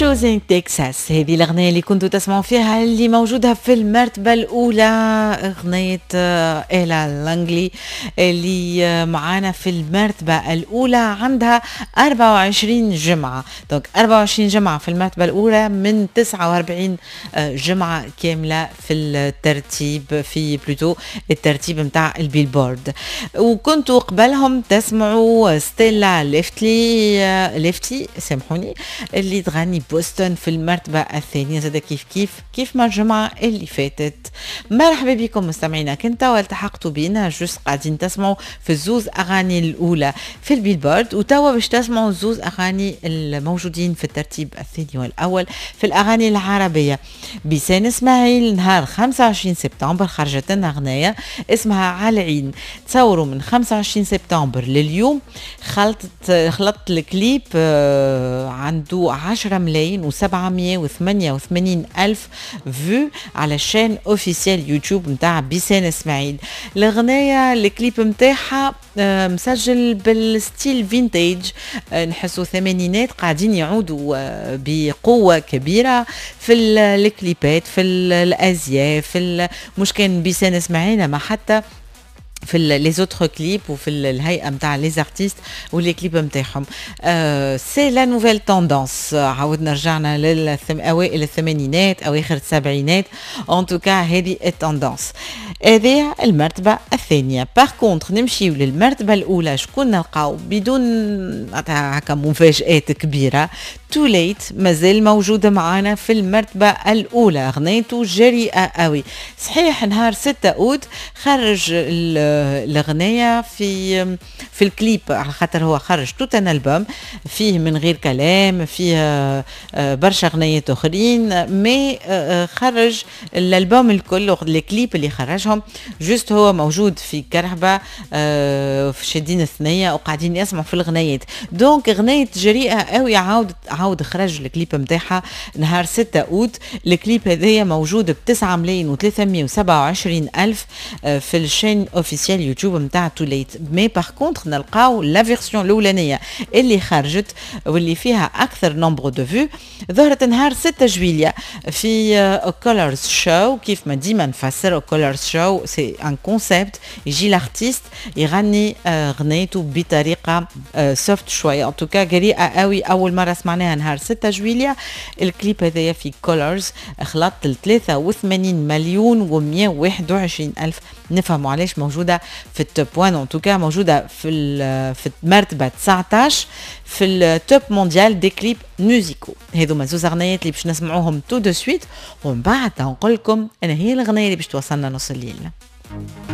shoes in Texas. هذه الأغنية اللي كنتوا تسمعوا فيها اللي موجودة في المرتبة الأولى، أغنية إيلا لانجلي اللي معانا في المرتبة الأولى عندها 24 جمعة. دونك 24 جمعة في المرتبة الأولى من 49 جمعة كاملة في الترتيب، في بلوتو الترتيب متاع البيلبورد. وكنتوا قبلهم تسمعوا ستيلا ليفتي سامحوني اللي تغني بوستون في المرتبة الثانية، زاد كيف ما الجمعة اللي فاتت. مرحبا بكم مستمعينا، كنتوا والتحقتوا بينا جوست قاعدين تسمعوا في الزوز أغاني الأولى في البيلبورد، وتوا باش تسمعوا الزوز أغاني الموجودين في الترتيب الثاني والأول في الأغاني العربية. بيسان إسماعيل نهار 25 سبتمبر خرجت لنا أغنية اسمها على العين. تصوروا من 25 سبتمبر لليوم خلطت الكليب عنده 10 ملايين و788 ألف فيو على الشين اوفيسيال يوتيوب متاع بيسان اسماعيل. الأغنية الكليب متاعها مسجل بالستيل فينتاج، نحسوا ثمانينات قاعدين يعودوا بقوة كبيرة في الكليبات، في الأزياء، في مش كان بيسان اسماعيل ما حتى في لي زوتر كليب وفي الهيئه نتاع لي زارتيست ولي كليب نتاعهم. سي لا نوفيل توندونس. عاودنا رجعنا اوائل الثمانينات اواخر السبعينات، ان توكا هذه التوندونس. هذه المرتبه الثانيه. باغ كونتر نمشيو للمرتبه الاولى، شكون نلقاو بدون هكا مفاجات كبيره؟ تو ليت مازال موجوده معانا في المرتبه الاولى، اغنيته جريئه قوي. صحيح نهار 6 اوت خرج الأغنية في الكليب، على خاطر هو خرج توت ان ألبوم فيه من غير كلام، فيه برشا أغنيات أخرين، مي خرج الألبوم الكل، الكليب اللي خرجهم جوست هو موجود في كرهبة في شدين الثنية وقاعدين يسمعوا في الأغنيات. دونك أغنية جريئة قوي عاود خرج الكليب متاعها نهار 6 أوت. الكليب هذايا موجود ب 9 ملايين و327 ألف في الشين اوفيسيال يوتيوب نتاع تو ليت. مي باغ كونتر نلقاو لا فيرسيون الاولانيه اللي خرجت واللي فيها اكثر نومبر دو فيو، ظهرت نهار 6 جويليا في كولرز شو. كيف ما ديما نفسر كولرز شو سي ان كونسيبت، يجي الارتيست يغني غنيته بطريقه سوفت شويه، ان توكا جريئه قوي. اول مره سمعناها نهار 6 جويليا. الكليب هذايا في كولرز خلط 83 مليون و121 الف. نفهموا علاش موجوده في التوب 1، ان توكا موجوده في المرتبه 19 في التوب مونديال دي كليب ميوزيكو. هذوما زوز اغنيات اللي باش نسمعوهم تو دو سويت، ومن بعد نقول لكم انا هي الاغنيه اللي باش توصلنا نص الليل.